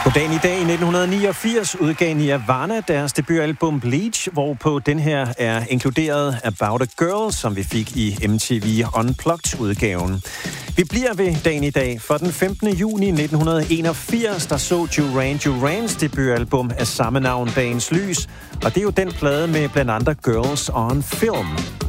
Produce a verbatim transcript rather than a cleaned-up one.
På dagen i dag i nitten niogfirs udgav Nirvana deres debutalbum Bleach, hvorpå den her er inkluderet About a Girl, som vi fik i M T V Unplugged-udgaven. Vi bliver ved dagen i dag, for den femtende juni nitten enogfirs, der så Duran Durans debutalbum af samme navn Dagens Lys, og det er jo den plade med blandt andre Girls on Film.